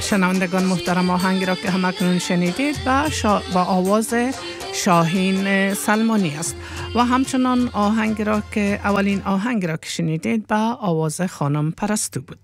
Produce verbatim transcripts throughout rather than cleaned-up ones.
شنوندگان محترم، آهنگی را که همکنون شنیدید با, شا... با آواز شاهین سلمانی است و همچنان آهنگی را که اولین آهنگی را که شنیدید با آواز خانم پرستو بود.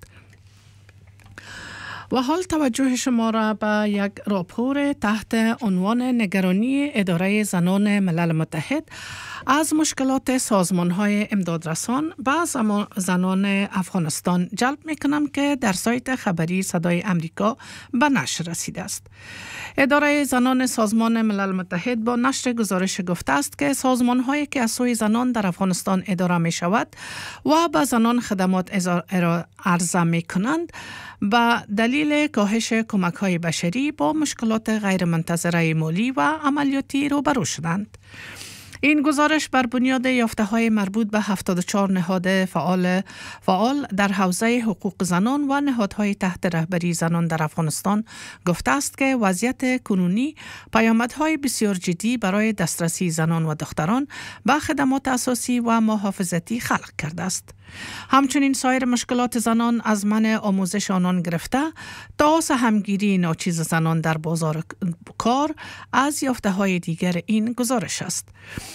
و حال توجه شما را به یک راپور تحت عنوان نگرانی اداره زنان ملل متحد از مشکلات سازمان‌های امدادرسان به زنان افغانستان جلب می‌کنم که در سایت خبری صدای امریکا به نشر رسیده است. اداره زنان سازمان ملل متحد با نشر گزارش گفته است که سازمان‌هایی که از سوی زنان در افغانستان اداره می‌شود و به زنان خدمات عرضه می‌کنند به دلیل کاهش کمک‌های بشری با مشکلات غیرمنتظره مالی و عملیاتی روبرو شدند. این گزارش بر بنیاد یافته‌های مربوط به هفتاد و چهار نهاد فعال فعال در حوزه حقوق زنان و نهادهای تحت رهبری زنان در افغانستان گفته است که وضعیت کنونی پیامدهای بسیار جدی برای دسترسی زنان و دختران به خدمات اساسی و محافظتی خلق کرده است. همچنین سایر مشکلات زنان از منع آموزش آنان گرفته تا سهمگیری ناچیز زنان در بازار کار از یافته‌های دیگر این گزارش است.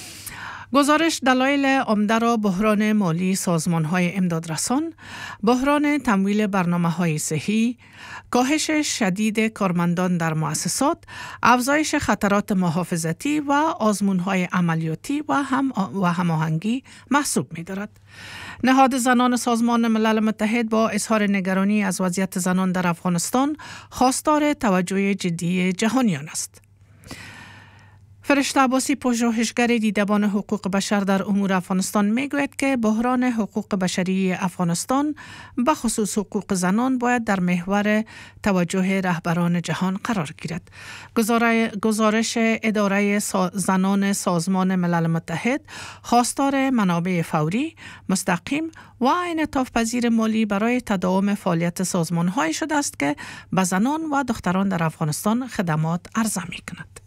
گزارش دلایل عمده را بحران مالی سازمان‌های امدادرسان، بحران تمویل برنامه‌های صحی، کاهش شدید کارمندان در مؤسسات، افزایش خطرات محافظتی و آزمون‌های عملیاتی و هم و هماهنگی محسوب می‌دارد. نهاد زنان سازمان ملل متحد با اظهار نگرانی از وضعیت زنان در افغانستان خواستار توجه جدی جهانیان است. فرشته عباسی، پژوهشگر دیدبان حقوق بشر در امور افغانستان، میگوید که بحران حقوق بشری افغانستان به خصوص حقوق زنان باید در محور توجه رهبران جهان قرار گیرد. گزارش اداره زنان سازمان ملل متحد خواستار منابع فوری، مستقیم و انعطاف پذیر مالی برای تداوم فعالیت سازمان‌های شده است که به زنان و دختران در افغانستان خدمات عرضه می‌کند.